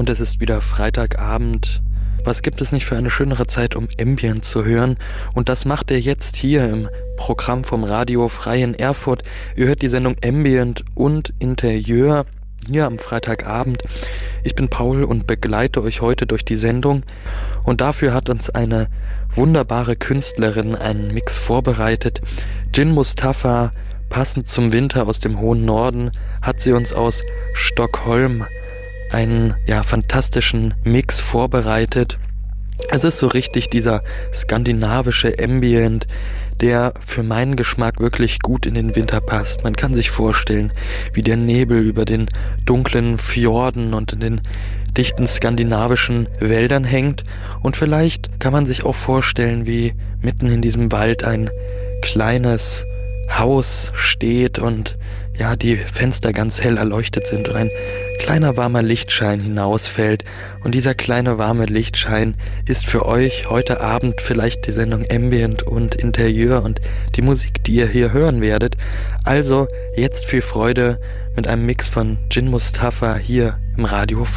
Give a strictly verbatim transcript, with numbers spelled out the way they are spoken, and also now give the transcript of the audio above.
und es ist wieder Freitagabend. Was gibt es nicht für eine schönere Zeit, um Ambient zu hören? Und das macht er jetzt hier im Programm vom Radio Frei in Erfurt. Ihr hört die Sendung Ambient und Interieur hier am Freitagabend. Ich bin Paul und begleite euch heute durch die Sendung. Und dafür hat uns eine wunderbare Künstlerin einen Mix vorbereitet. Jin Mustafa, passend zum Winter aus dem hohen Norden, hat sie uns aus Stockholm einen ja, fantastischen Mix vorbereitet. Es ist so richtig dieser skandinavische Ambient, der für meinen Geschmack wirklich gut in den Winter passt. Man kann sich vorstellen, wie der Nebel über den dunklen Fjorden und in den dichten skandinavischen Wäldern hängt. Und vielleicht kann man sich auch vorstellen, wie mitten in diesem Wald ein kleines Haus steht und ja, die Fenster ganz hell erleuchtet sind und ein kleiner warmer Lichtschein hinausfällt. Und dieser kleine warme Lichtschein ist für euch heute Abend vielleicht die Sendung Ambient und Interieur und die Musik, die ihr hier hören werdet. Also jetzt viel Freude mit einem Mix von Jin Mustafa hier im Radio